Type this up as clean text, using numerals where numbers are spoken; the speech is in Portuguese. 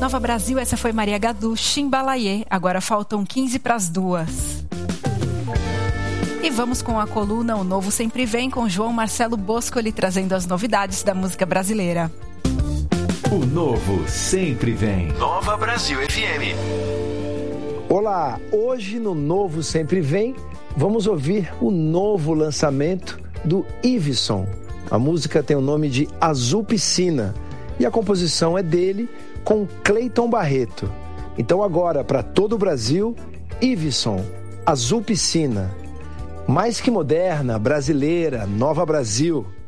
Nova Brasil, essa foi Maria Gadu, Chimbalaie. Agora faltam 15 para as 2. E vamos com a coluna O Novo Sempre Vem, com João Marcelo Boscoli trazendo as novidades da música brasileira. O Novo Sempre Vem. Nova Brasil FM. Olá, hoje no Novo Sempre Vem, vamos ouvir o novo lançamento do Iveson. A música tem o nome de Azul Piscina e a composição é dele com Cleiton Barreto. Então agora, para todo o Brasil, Iveson, Azul Piscina. Mais que moderna, brasileira, Nova Brasil.